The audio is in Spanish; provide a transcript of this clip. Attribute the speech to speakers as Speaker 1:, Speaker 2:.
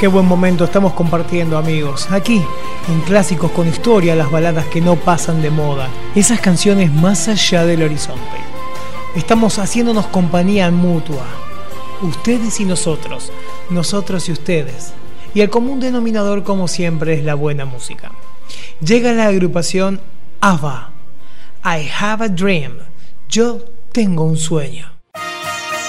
Speaker 1: Qué buen momento estamos compartiendo, amigos. Aquí, en Clásicos con Historia, las baladas que no pasan de moda. Esas canciones más allá del horizonte. Estamos haciéndonos compañía mutua. Ustedes y nosotros. Nosotros y ustedes. Y el común denominador, como siempre, es la buena música. Llega la agrupación ABBA. I have a dream. Yo tengo un sueño.